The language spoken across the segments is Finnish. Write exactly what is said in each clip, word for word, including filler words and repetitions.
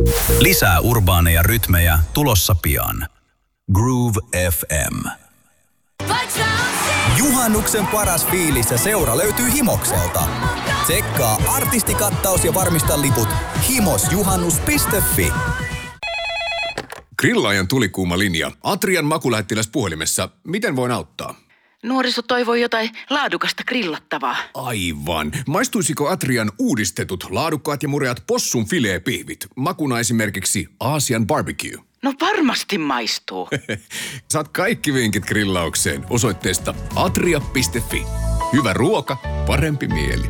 Lisää urbaaneja rytmejä tulossa pian. Groove F M. Juhannuksen paras fiilis ja seura löytyy Himokselta. Tsekkaa artistikattaus ja varmista liput himosjuhannus piste fi. Grillaajan tulikuuma linja. Atrian makulähettiläs puhelimessa. Miten voin auttaa? Nuoriso toivoo jotain laadukasta grillattavaa. Aivan. Maistuisiko Atrian uudistetut, laadukkaat ja mureat possun fileepihvit? Makuna esimerkiksi Aasian barbecue. No varmasti maistuu. Saat kaikki vinkit grillaukseen osoitteesta atria piste fi. Hyvä ruoka, parempi mieli.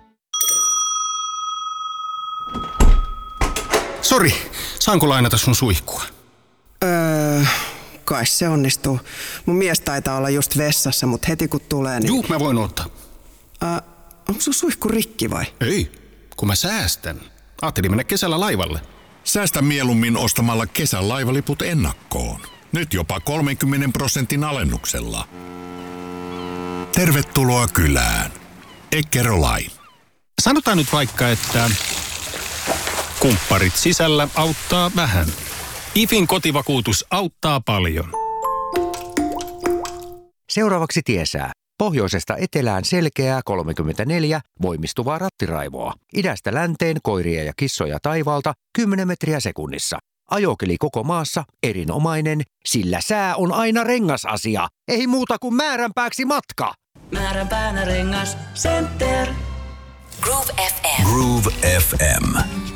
Sori, saanko lainata sun suihkua? Öö, kai se onnistuu. Mun mies taitaa olla just vessassa, mut heti kun tulee niin... Juu, mä voin ottaa. Öö, onko sun suihku rikki vai? Ei, kun mä säästän. Ajattelin mennä kesällä laivalle. Säästä mieluummin ostamalla kesän laivaliput ennakkoon. Nyt jopa kolmenkymmenen prosentin alennuksella. Tervetuloa kylään. Eckerö Line. Sanotaan nyt vaikka, että kumpparit sisällä auttaa vähän. I F In kotivakuutus auttaa paljon. Seuraavaksi tiesää. Pohjoisesta etelään selkeää kolmekymmentäneljä, voimistuvaa rattiraivoa. Idästä länteen koiria ja kissoja taivaalta kymmenen metriä sekunnissa. Ajokeli koko maassa erinomainen, sillä sää on aina rengasasia. Ei muuta kuin määränpääksi matka. Määränpäänä rengas, center. Groove F M. Groove F M.